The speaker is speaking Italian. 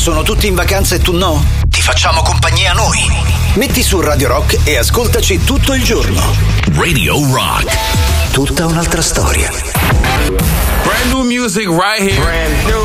sono tutti in vacanza e tu no? Ti facciamo compagnia noi. Metti su Radio Rock e ascoltaci tutto il giorno. Radio Rock. Tutta un'altra storia. Brand new music right here. Brand new.